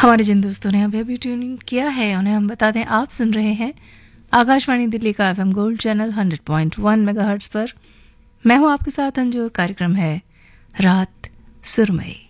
हमारे जिन दोस्तों ने अभी अभी ट्यूनिंग किया है उन्हें हम बता दें, आप सुन रहे हैं आकाशवाणी दिल्ली का FM गोल्ड चैनल 100.1 मेगाहर्ट्ज पर। मैं हूं आपके साथ अंजू और कार्यक्रम है रात सुरमई।